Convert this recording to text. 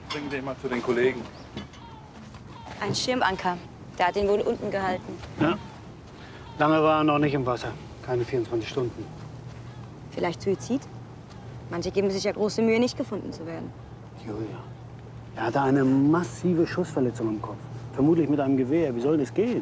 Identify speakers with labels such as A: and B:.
A: bringe den mal zu den Kollegen.
B: Ein Schirmanker. Der hat ihn wohl unten gehalten.
C: Ja. Lange war er noch nicht im Wasser. Keine 24 Stunden.
B: Vielleicht Suizid? Manche geben sich ja große Mühe, nicht gefunden zu werden.
C: Julia, er hatte eine massive Schussverletzung im Kopf. Vermutlich mit einem Gewehr. Wie soll das gehen?